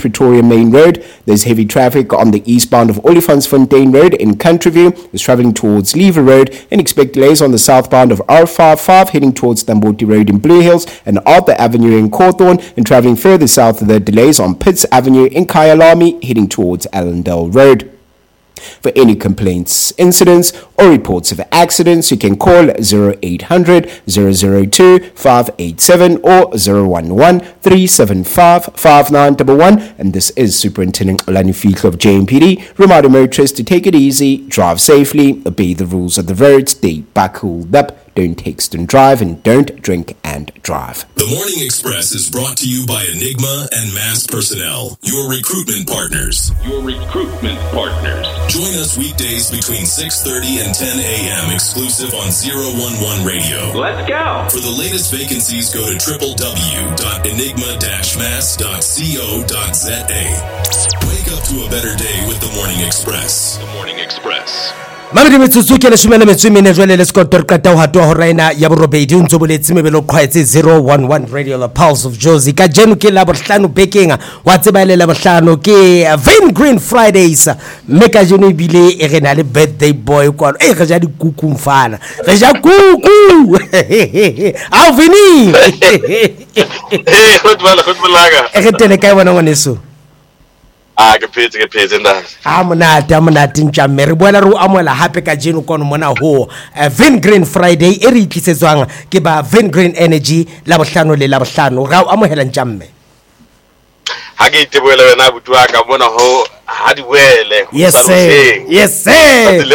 Pretoria Main Road. There's heavy traffic on the eastbound of Olifantsfontein Road in Countryview. Is traveling towards Lever Road, and expect delays on the southbound of R55 heading towards Tamboti Road in Blue Hills and Arthur Avenue in Cawthorne, and traveling further south, the delays on Pitts Avenue in Kyalami heading towards Allendale Road. For any complaints, incidents, or reports of accidents, you can call 0800 002 587 or 011 375 5911. And this is Superintendent Olani Fihlo of JMPD, reminding motorists to take it easy, drive safely, obey the rules of the road, stay buckled up, don't text and drive, and don't drink and drive. The Morning Express is brought to you by Enigma and Mass Personnel, your recruitment partners. Join us weekdays between 6:30 and 10 a.m. exclusive on 011 Radio. Let's go. For the latest vacancies, go to www.enigma-mass.co.za. Wake up to a better day with the Morning Express. The Morning Express. Mamedi Mitsuzuki le shumela metswimene jwale le skotor kata ho hatwa ho raina ya borobedi ntso boletse mebelo khwaetse 011 Radio the Pulse of Jozi ka jenu ke la bohlano bekeng wa tsebalela bohlano ke Vin Green Fridays meka jenu bile e rena le birthday boy kwa e re ja dikuku mfana re ja kuku au Vini Goed belaga e re tele kae bona ngwaneso ke phetse nda monate ntjamme re boela re amoela hape ka jeno kono mona ho Vin Green Friday e re itlisetswang ke ba Vin Green Energy la bohlano le la bohlano ra amohela ntjamme ha ke iteboela wena butwa ka bona ho ha di wele yes sir le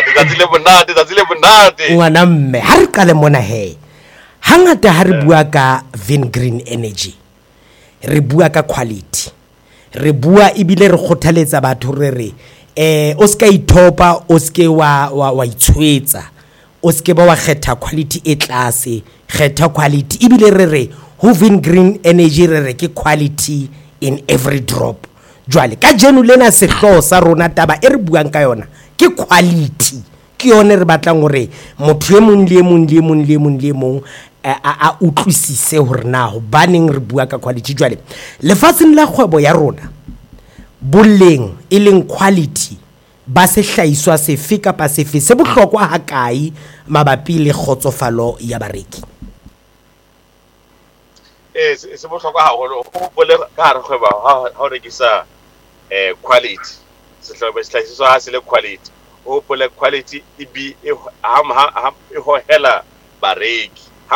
monate ngwana mme ha re qale mona he hangata ha re bua ka Vin Green Energy re bua ka quality re bua ibile re khothaletsa batho re o ska ithopa o ske wa itshwetsa o ske ba wa kgetha quality e tlase kgetha quality ibile re ho Vin Green Energy re ke quality in every drop jwale ka jenu lena sehlo sa rona taba e re buang ka yona ke quality ke yone re batlang hore motho e mong le mong a utlwisise hore na ho baneng re bua ka quality jwale lefatsheng la kgwebo ya rona boleng e leng quality ba se hlaiswa sefe kapa sefe se bohlokwa ha kae mabapi le kgotsofalo ya bareki se bohlokwa haholo o bole ka re kgwebo ha o rekisa quality se hlaiswa ha se le quality o bole quality e bi e hohela bareki